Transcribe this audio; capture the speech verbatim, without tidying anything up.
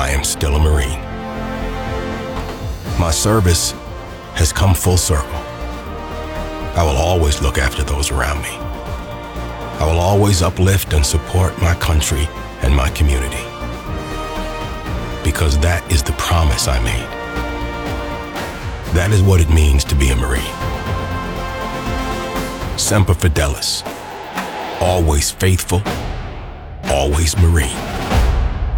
I am still a Marine. My service has come full circle. I will always look after those around me. I will always uplift and support my country and my community. Because that is the promise I made. That is what it means to be a Marine. Semper Fidelis. Always faithful, always Marine.